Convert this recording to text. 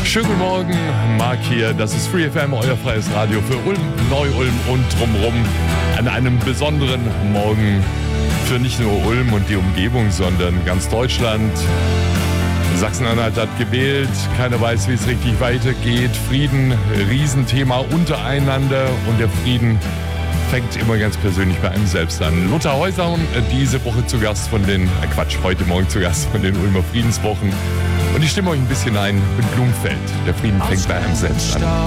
Schönen guten Morgen, Marc hier. Das ist Free FM, euer freies Radio für Ulm, Neu-Ulm und drumherum. An einem besonderen Morgen für nicht nur Ulm und die Umgebung, sondern ganz Deutschland. Sachsen-Anhalt hat gewählt, keiner weiß, wie es richtig weitergeht. Frieden, Riesenthema untereinander und der Frieden fängt immer ganz persönlich bei einem selbst an. Lothar Heuser diese Woche zu Gast heute Morgen zu Gast von den Ulmer Friedenswochen. Und ich stimme euch ein bisschen ein mit Blumenfeld. Der Frieden fängt bei einem selbst an.